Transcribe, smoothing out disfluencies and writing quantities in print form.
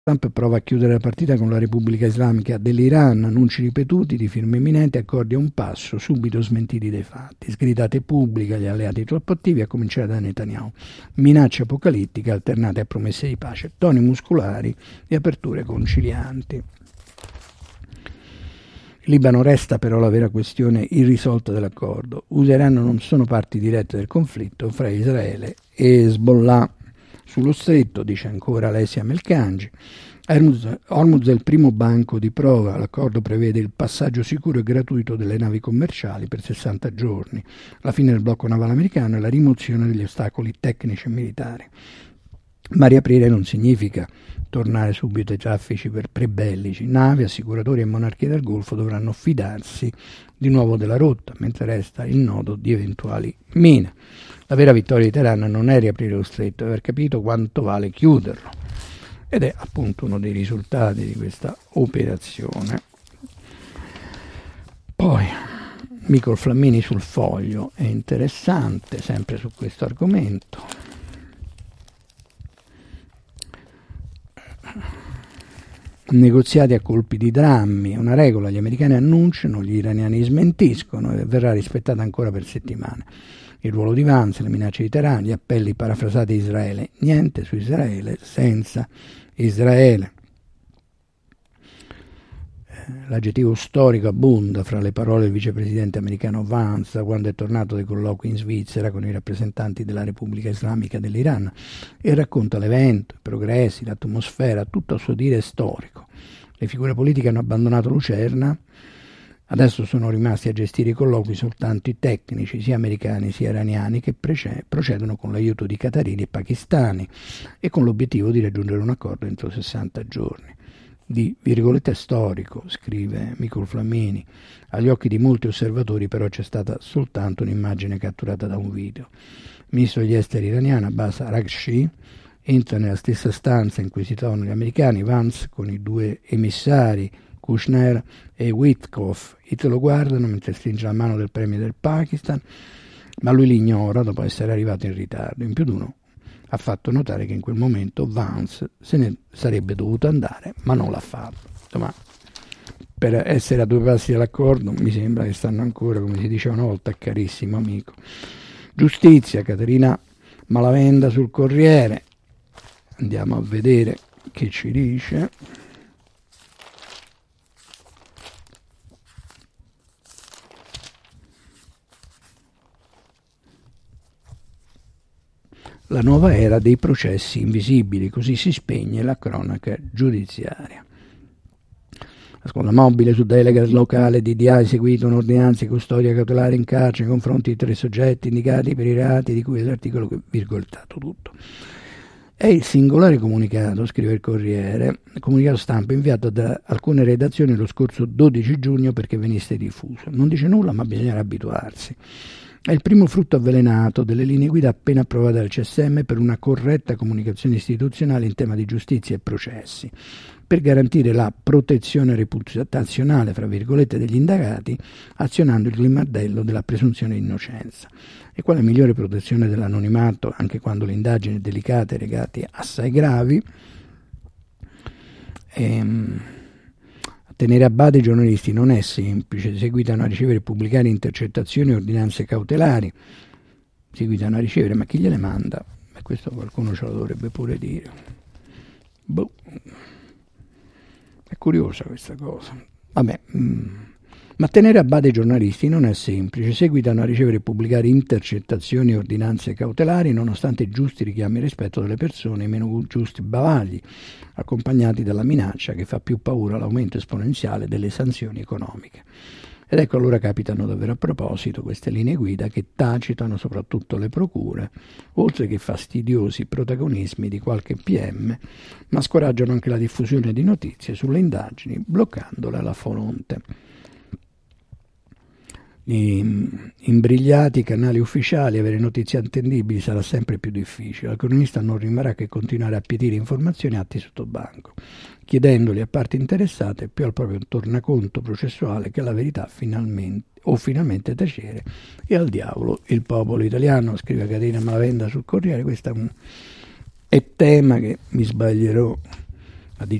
Trump prova a chiudere la partita con la Repubblica Islamica dell'Iran, annunci ripetuti di firme imminenti, accordi a un passo, subito smentiti dai fatti. Sgridate pubbliche agli alleati troppo attivi, a cominciare da Netanyahu. Minacce apocalittiche alternate a promesse di pace, toni muscolari e aperture concilianti. Il Libano resta però la vera questione irrisolta dell'accordo. USA e Iran non sono parti dirette del conflitto fra Israele e Hezbollah. Sullo stretto, dice ancora Alessia Melkanji, Hormuz è il primo banco di prova. L'accordo prevede il passaggio sicuro e gratuito delle navi commerciali per 60 giorni, la fine del blocco navale americano e la rimozione degli ostacoli tecnici e militari. Ma riaprire non significa tornare subito ai traffici prebellici. Navi, assicuratori e monarchie del Golfo dovranno fidarsi di nuovo della rotta, mentre resta il nodo di eventuali mine. La vera vittoria di Teheran non è riaprire lo stretto, è aver capito quanto vale chiuderlo. Ed è appunto uno dei risultati di questa operazione. Poi, Micol Flammini sul Foglio è interessante, sempre su questo argomento. Negoziati a colpi di drammi, una regola, gli americani annunciano, gli iraniani smentiscono e verrà rispettata ancora per settimane. Il ruolo di Vance, le minacce di Teheran, gli appelli parafrasati di Israele, niente su Israele senza Israele. L'aggettivo storico abbonda fra le parole del vicepresidente americano Vance da quando è tornato dai colloqui in Svizzera con i rappresentanti della Repubblica Islamica dell'Iran e racconta l'evento, i progressi, l'atmosfera, tutto a suo dire storico. Le figure politiche hanno abbandonato Lucerna, adesso sono rimasti a gestire i colloqui soltanto i tecnici, sia americani sia iraniani, che procedono con l'aiuto di qatarini e pakistani e con l'obiettivo di raggiungere un accordo entro 60 giorni. Di virgolette storico, scrive Micol Flammini, agli occhi di molti osservatori però c'è stata soltanto un'immagine catturata da un video. Il ministro degli esteri iraniano Abbas Araghchi entra nella stessa stanza in cui si trovano gli americani, Vance con i due emissari Kushner e Witkoff, lo guardano mentre stringe la mano del premier del Pakistan, ma lui li ignora dopo essere arrivato in ritardo. In più di uno ha fatto notare che in quel momento Vance se ne sarebbe dovuto andare, ma non l'ha fatto. Ma per essere a due passi dall'accordo mi sembra che stanno ancora, come si diceva una volta, carissimo amico. Giustizia, Caterina Malavenda sul Corriere. Andiamo a vedere che ci dice. La nuova era dei processi invisibili, così si spegne la cronaca giudiziaria. La scuola mobile su delega locale DDA ha eseguito un'ordinanza di custodia cautelare in carcere nei confronti di 3 soggetti indicati per i reati di cui è l'articolo virgolettato tutto. È il singolare comunicato, scrive il Corriere, comunicato stampa inviato da alcune redazioni lo scorso 12 giugno perché venisse diffuso. Non dice nulla, ma bisognerà abituarsi. È il primo frutto avvelenato delle linee guida appena approvate dal CSM per una corretta comunicazione istituzionale in tema di giustizia e processi, per garantire la protezione reputazionale, fra virgolette, degli indagati, azionando il grimaldello della presunzione di innocenza. E quale migliore protezione dell'anonimato, anche quando le indagini delicate legate assai gravi, tenere a bada i giornalisti non è semplice, seguitano a ricevere e pubblicare intercettazioni e ordinanze cautelari, seguitano a ricevere, ma chi gliele manda? E questo qualcuno ce lo dovrebbe pure dire. Boh. È curiosa questa cosa. Vabbè, ma tenere a bada i giornalisti non è semplice, seguitano a ricevere e pubblicare intercettazioni e ordinanze cautelari nonostante i giusti richiami al rispetto delle persone e i meno giusti bavagli, accompagnati dalla minaccia che fa più paura l'aumento esponenziale delle sanzioni economiche. Ed ecco allora capitano davvero a proposito queste linee guida che tacitano soprattutto le procure, oltre che fastidiosi protagonismi di qualche PM, ma scoraggiano anche la diffusione di notizie sulle indagini, bloccandole alla fonte. Imbrigliati i canali ufficiali, avere notizie attendibili sarà sempre più difficile. Al cronista non rimarrà che continuare a pietire informazioni atti sotto banco, chiedendoli a parti interessate più al proprio tornaconto processuale che alla verità finalmente tacere e al diavolo il popolo italiano, scrive Caterina Malavenda sul Corriere. Questo è tema che mi sbaglierò